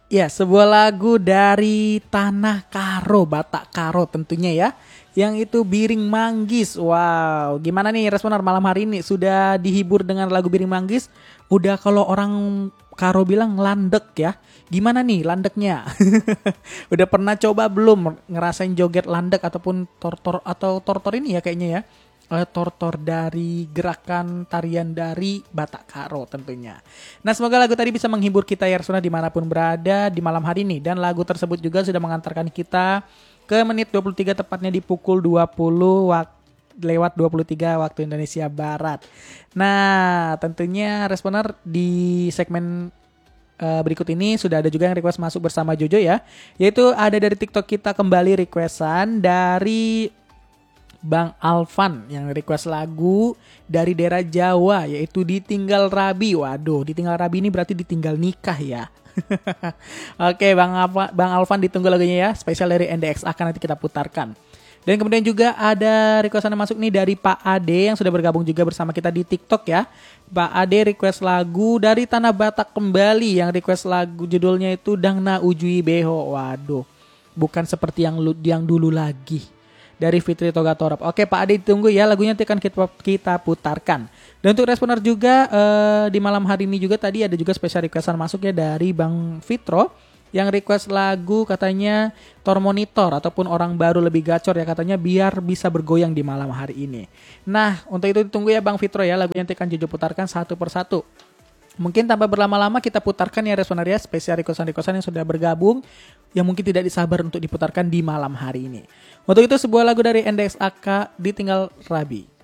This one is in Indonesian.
Ya, sebuah lagu dari Tanah Karo, Batak Karo tentunya ya. Yang itu Biring Manggis. Wow, gimana nih responer malam hari ini? Sudah dihibur dengan lagu Biring Manggis? Udah kalau orang Karo bilang landek ya. Gimana nih landeknya? Udah pernah coba belum ngerasain joget landek ataupun tortor atau tortor ini ya kayaknya ya? Tortor dari gerakan tarian dari Batak Karo tentunya. Nah semoga lagu tadi bisa menghibur kita ya Resona dimanapun berada di malam hari ini. Dan lagu tersebut juga sudah mengantarkan kita ke menit 23 tepatnya di pukul 20 lewat 23 waktu Indonesia Barat. Nah tentunya Responer di segmen berikut ini sudah ada juga yang request masuk bersama Jojo ya. Yaitu ada dari TikTok kita kembali requestan dari Bang Alvan yang request lagu dari daerah Jawa yaitu Ditinggal Rabi. Waduh, Ditinggal Rabi ini berarti ditinggal nikah ya. Oke, Bang Alvan ditunggu lagunya ya, spesial dari NDX akan nanti kita putarkan. Dan kemudian juga ada requestan yang masuk nih dari Pak Ade yang sudah bergabung juga bersama kita di TikTok ya. Pak Ade request lagu dari Tanah Batak kembali yang request lagu judulnya itu Dangna Ujui Beho. Waduh, bukan seperti yang dulu lagi. Dari Fitri Togatorap. Oke Pak Ade ditunggu ya, lagunya nanti akan kita putarkan. Dan untuk responer juga di malam hari ini juga tadi ada juga spesial requestan masuk ya dari Bang Fitro yang request lagu katanya Tor Monitor ataupun Orang Baru Lebih Gacor ya katanya biar bisa bergoyang di malam hari ini. Nah untuk itu ditunggu ya Bang Fitro ya, lagunya nanti akan Jojo putarkan satu persatu. Mungkin tanpa berlama-lama kita putarkan ya responer ya spesial requestan-requestan yang sudah bergabung yang mungkin tidak disabar untuk diputarkan di malam hari ini. Untuk itu sebuah lagu dari NDXAK Ditinggal Rabi.